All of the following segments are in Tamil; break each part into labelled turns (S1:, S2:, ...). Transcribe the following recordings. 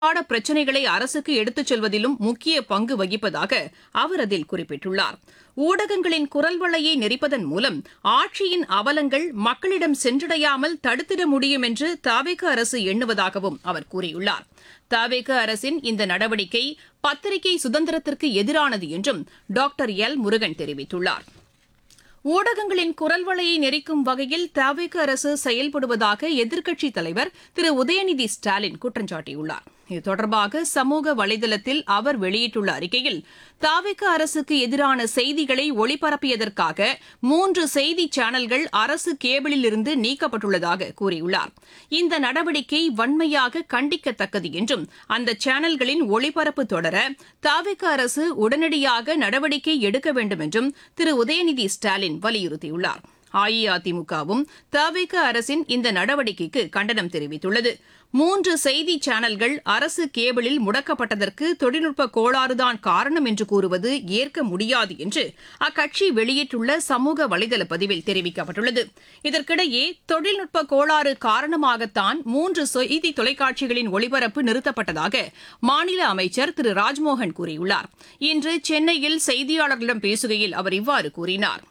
S1: பிரச்சினைகளை அரசுக்கு எடுத்துச் செல்வதிலும் முக்கிய பங்கு வகிப்பதாக அவர் அதில் குறிப்பிட்டுள்ளார். ஊடகங்களின் குரல் வளையை நெரிப்பதன் மூலம் ஆட்சியின் அவலங்கள் மக்களிடம் சென்றடையாமல் தடுத்திட முடியும் என்று தவேக அரசு எண்ணுவதாகவும் அவர் கூறியுள்ளார். தவேக அரசின் இந்த நடவடிக்கை பத்திரிகை சுதந்திரத்திற்கு எதிரானது என்றும் டாக்டர் எல் முருகன் தெரிவித்துள்ளார். ஊடகங்களின் குரல் வளையை நெரிக்கும் வகையில் தவேக அரசு செயல்படுவதாக எதிர்க்கட்சித் தலைவர் திரு உதயநிதி ஸ்டாலின் குற்றம் சாட்டியுள்ளார். இது தொடர்பாக சமூக வலைதளத்தில் அவர் வெளியிட்டுள்ள அறிக்கையில் தவேக அரசுக்கு எதிரான செய்திகளை ஒளிபரப்பியதற்காக 3 செய்தி சேனல்கள் அரசு கேபிளில் இருந்து நீக்கப்பட்டுள்ளதாக கூறியுள்ளார். இந்த நடவடிக்கை வன்மையாக கண்டிக்கத்தக்கது என்றும் அந்த சேனல்களின் ஒளிபரப்பு தொடர தவேக அரசு உடனடியாக நடவடிக்கை எடுக்க வேண்டும் என்றும் திரு உதயநிதி ஸ்டாலின் வலியுறுத்தியுள்ளார். அஇஅதிமுகவும் தவேக அரசின் இந்த நடவடிக்கைக்கு கண்டனம் தெரிவித்துள்ளது. 3 செய்தி சேனல்கள் அரசு கேபிளில் முடக்கப்பட்டதற்கு தொழில்நுட்ப கோளாறுதான் காரணம் என்று கூறுவது ஏற்க முடியாது என்று அக்கட்சி வெளியிட்டுள்ள சமூக வலைதள பதிவில் தெரிவிக்கப்பட்டுள்ளது. இதற்கிடையே தொழில்நுட்ப கோளாறு காரணமாகத்தான் 3 செய்தி தொலைக்காட்சிகளின் ஒளிபரப்பு நிறுத்தப்பட்டதாக மாநில அமைச்சர் திரு ராஜ்மோகன் கூறியுள்ளார். இன்று சென்னையில் செய்தியாளர்களிடம் பேசுகையில் அவர் இவ்வாறு கூறினார்.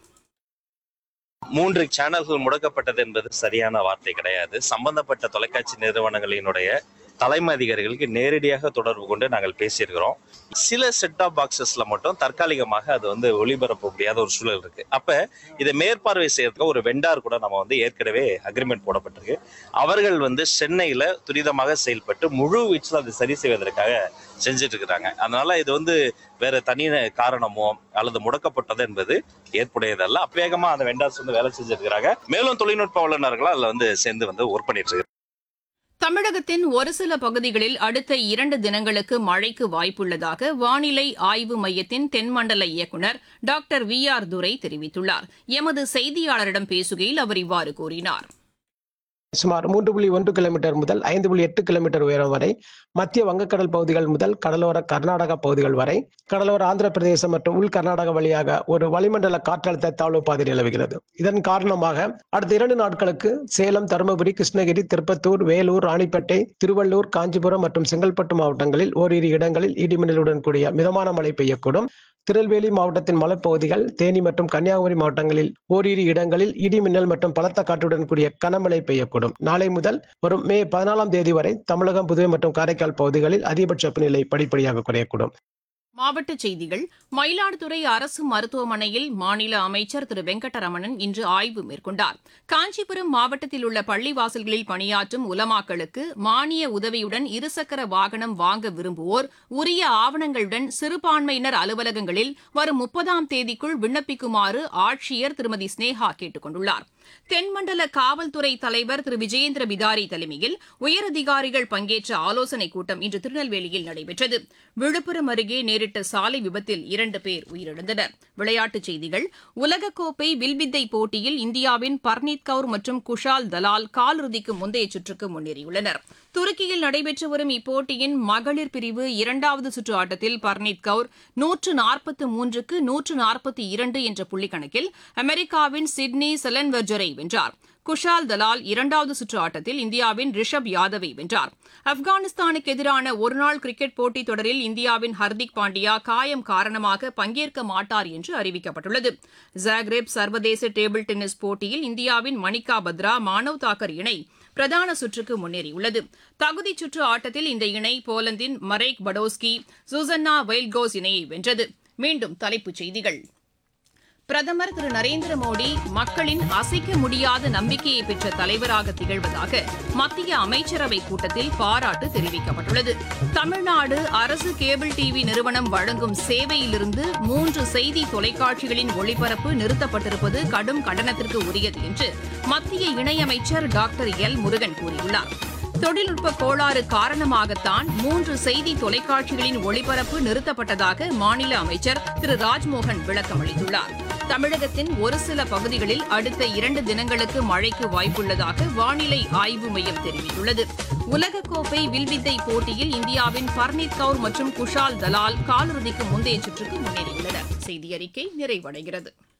S2: 3 சேனல்கள் முடக்கப்பட்டது என்பது சரியான வார்த்தை கிடையாது. சம்பந்தப்பட்ட தொலைக்காட்சி நிறுவனங்களினுடைய தலைமை அதிகாரிகளுக்கு நேரடியாக தொடர்பு கொண்டு நாங்கள் பேசியிருக்கிறோம். சில செட் ஆஃப் பாக்ஸஸ்ல மட்டும் தற்காலிகமாக அது ஒளிபரப்ப முடியாத ஒரு சூழல் இருக்கு. அப்ப இதை மேற்பார்வை செய்யறதுக்கு ஒரு வெண்டார் கூட நம்ம ஏற்கனவே அக்ரிமெண்ட் போடப்பட்டிருக்கு. அவர்கள் சென்னையில துரிதமாக செயல்பட்டு முழு வீச்சில் அதை சரி செய்வதற்காக செஞ்சுட்டு இருக்கிறாங்க. அதனால இது வேற தனி காரணமோ அல்லது முடக்கப்பட்டது என்பது ஏற்புடையதல்ல. அப்பவேகமா அந்த வெண்டார்ஸ் வேலை செஞ்சுட்டு இருக்கிறாங்க. மேலும் தொழில்நுட்ப வல்லுநர்களா அதுல சேர்ந்து ஒர்க் பண்ணிட்டு இருக்காங்க.
S1: தமிழகத்தின் ஒரு சில பகுதிகளில் அடுத்த 2 தினங்களுக்கு மழைக்கு வாய்ப்புள்ளதாக வானிலை ஆய்வு மையத்தின் தென்மண்டல இயக்குநர் டாக்டர் VR துரை தெரிவித்துள்ளார். எமது செய்தியாளரிடம் பேசுகையில் அவர் இவ்வாறு கூறினார்.
S3: சுமார் 3.1 கிலோமீட்டர் முதல் 5.8 கிலோமீட்டர் உயரம் வரை மத்திய வங்கக்கடல் பகுதிகள் முதல் கடலோர கர்நாடகா பகுதிகள் வரை கடலோர ஆந்திர பிரதேசம் மற்றும் உள் கர்நாடகா வழியாக ஒரு வளிமண்டல காற்றழுத்த தாழ்வு பாதை நிலவுகிறது. இதன் காரணமாக அடுத்த 2 நாட்களுக்கு சேலம், தருமபுரி, கிருஷ்ணகிரி, திருப்பத்தூர், வேலூர், ராணிப்பேட்டை, திருவள்ளூர், காஞ்சிபுரம் மற்றும் செங்கல்பட்டு மாவட்டங்களில் ஓரிரு இடங்களில் இடிமின்னலுடன் கூடிய மிதமான மழை பெய்யக்கூடும். திருநெல்வேலி மாவட்டத்தின் மலைப்பகுதிகள், தேனி மற்றும் கன்னியாகுமரி மாவட்டங்களில் ஓரிரு இடங்களில் இடிமின்னல் மற்றும் பலத்த காற்றுடன் கூடிய கனமழை பெய்யக்கூடும். நாளை முதல் வரும் மே 14ஆம் தேதி வரை தமிழகம், புதுவை மற்றும் காரைக்கால் பகுதிகளில் அதிகபட்ச வெப்பநிலை படிப்படியாக குறையக்கூடும்.
S1: மாவட்டச் செய்திகள். மயிலாடுதுறை அரசு மருத்துவமனையில் மாநில அமைச்சர் திரு வெங்கடரமணன் இன்று ஆய்வு மேற்கொண்டார். காஞ்சிபுரம் மாவட்டத்தில் உள்ள பள்ளிவாசல்களில் பணியாற்றும் உலமாக்களுக்கு மானிய உதவியுடன் இருசக்கர வாகனம் வாங்க விரும்புவோர் உரிய ஆவணங்களுடன் சிறுபான்மையினர் அலுவலகங்களில் வரும் 30ஆம் தேதிக்குள் விண்ணப்பிக்குமாறு ஆட்சியர் திருமதி ஸ்னேகா கேட்டுக் கொண்டுள்ளார். தென்மண்டல காவல்துறை தலைவர் திரு விஜயேந்திர பிதாரி தலைமையில் உயரதிகாரிகள் பங்கேற்ற ஆலோசனைக் கூட்டம் இன்று திருநெல்வேலியில் நடைபெற்றது. விழுப்புரம் அருகே நேரிட்ட சாலை விபத்தில் 2 பேர் உயிரிழந்தனர். விளையாட்டுச் செய்திகள். உலகக்கோப்பை வில்வித்தை போட்டியில் இந்தியாவின் பர்னீத் கவுர் மற்றும் குஷால் தலால் காலிறுதிக்கு முந்தைய சுற்றுக்கு முன்னேறியுள்ளனர். துருக்கியில் நடைபெற்று வரும் இப்போட்டியின் மகளிர் பிரிவு 2வது சுற்று ஆட்டத்தில் பர்னீத் கவுர் 143க்கு 142 என்ற புள்ளிக்கணக்கில் அமெரிக்காவின் சிட்னி செலன்வெர்ஜரை வென்றார். குஷால் தலால் 2வது சுற்று ஆட்டத்தில் இந்தியாவின் ரிஷப் யாதவை வென்றார். ஆப்கானிஸ்தானுக்கு எதிரான ஒருநாள் கிரிக்கெட் போட்டித் தொடரில் இந்தியாவின் ஹர்திக் பாண்டியா காயம் காரணமாக பங்கேற்க மாட்டார் என்று அறிவிக்கப்பட்டுள்ளது. ஜாக்ரேப் சர்வதேச டேபிள் டென்னிஸ் போட்டியில் இந்தியாவின் மணிகா பத்ரா, மானவ் தாக்கர் இணை பிரதான சுற்றுக்கு முன்னேறியுள்ளது. தகுதிச் சுற்று ஆட்டத்தில் இந்த இணை போலந்தின் மரேக் படோஸ்கி, சுசன்னா வெயில்கோஸ் இணையை வென்றது. மீண்டும் தலைப்புச் செய்திகள். பிரதமர் திரு நரேந்திர மோடி மக்களின் அசைக்க முடியாத நம்பிக்கையை பெற்ற தலைவராக திகழ்வதாக மத்திய அமைச்சரவைக் கூட்டத்தில் பாராட்டு தெரிவிக்கப்பட்டுள்ளது. தமிழ்நாடு அரசு கேபிள் டிவி நிறுவனம் வழங்கும் சேவையிலிருந்து 3 செய்தி தொலைக்காட்சிகளின் ஒளிபரப்பு நிறுத்தப்பட்டிருப்பது கடும் கண்டனத்திற்கு உரியது என்று மத்திய இணையமைச்சர் டாக்டர் எல் முருகன் கூறியுள்ளார். தொழில்நுட்ப கோளாறு காரணமாகத்தான் 3 செய்தி தொலைக்காட்சிகளின் ஒளிபரப்பு நிறுத்தப்பட்டதாக மாநில அமைச்சர் திரு ராஜ்மோகன் விளக்கம் அளித்துள்ளார். தமிழகத்தின் ஒரு சில பகுதிகளில் அடுத்த 2 தினங்களுக்கு மழைக்கு வாய்ப்புள்ளதாக வானிலை ஆய்வு மையம் தெரிவித்துள்ளது. உலகக்கோப்பை வில்வித்தை போட்டியில் இந்தியாவின் பர்னீத் கவுர் மற்றும் குஷால் தலால் காலிறுதிக்கு முந்தைய சுற்றுக்கு முன்னேறியுள்ளனர். செய்தி அறிக்கை நிறைவடைகிறது.